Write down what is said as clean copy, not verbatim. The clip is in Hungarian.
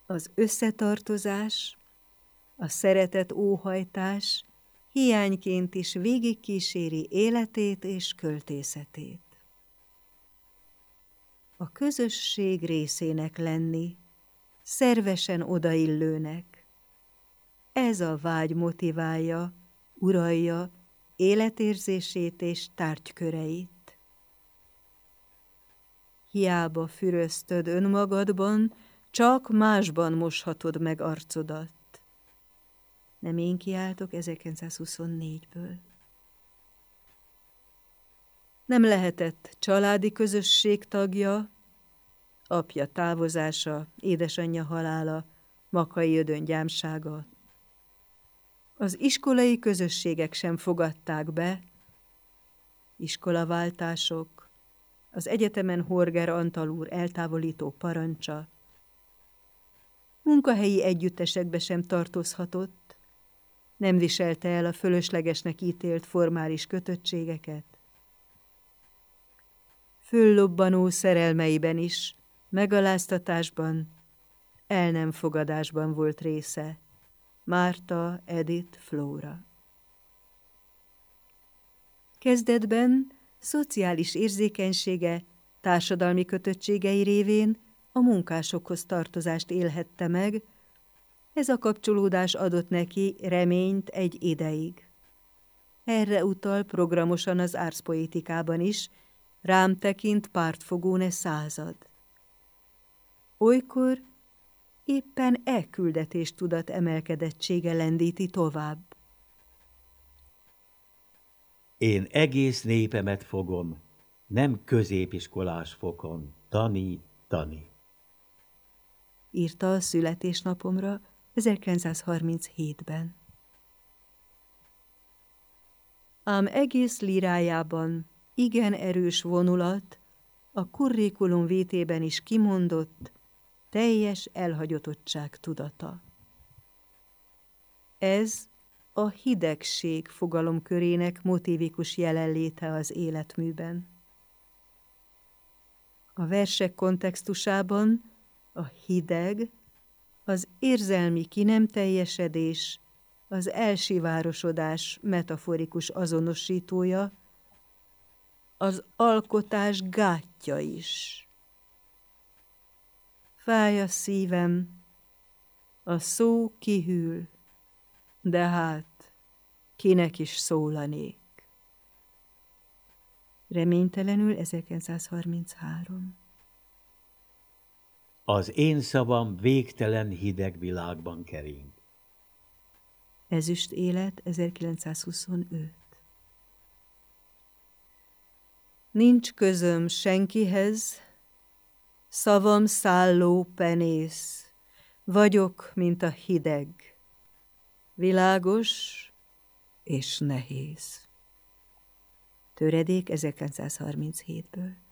Az összetartozás, a szeretet óhajtás hiányként is végigkíséri életét és költészetét. A közösség részének lenni, szervesen odaillőnek, ez a vágy motiválja, uralja életérzését és tárgyköreit. Hiába füröztöd önmagadban, csak másban moshatod meg arcodat. Nem én kiáltok 1924-ből. Nem lehetett családi közösség tagja, apja távozása, édesanyja halála, Makai Ödön gyámsága. Az iskolai közösségek sem fogadták be, iskolaváltások, az egyetemen Horger Antal úr eltávolító parancsa. Munkahelyi együttesekbe sem tartozhatott, nem viselte el a fölöslegesnek ítélt formális kötöttségeket. Föllobbanó szerelmeiben is, megaláztatásban, el nem fogadásban volt része. Márta, Edith, Flóra. Kezdetben szociális érzékenysége, társadalmi kötöttségei révén a munkásokhoz tartozást élhette meg, ez a kapcsolódás adott neki reményt egy ideig. Erre utal programosan az árszpoétikában is, rám tekint pártfogóne század. Olykor éppen küldetéstudat emelkedettsége lendíti tovább. Én egész népemet fogom, nem középiskolás fokon, tanítani. Írta a születésnapomra 1937-ben. Ám egész lírájában igen erős vonulat, a curriculum vitae-ben is kimondott, teljes elhagyatottság tudata. Ez a hidegség fogalomkörének motívikus jelenléte az életműben. A versek kontextusában a hideg, az érzelmi kinemteljesedés, az elsivárosodás metaforikus azonosítója, az alkotás gátja is. Fáj a szívem, a szó kihűl, de hát kinek is szólanék. Reménytelenül 1933. Az én szavam végtelen hideg világban kering. Ezüst élet 1925. Nincs közöm senkihez, szavam szálló penész, vagyok, mint a hideg, világos és nehéz. Töredék 1937-ből.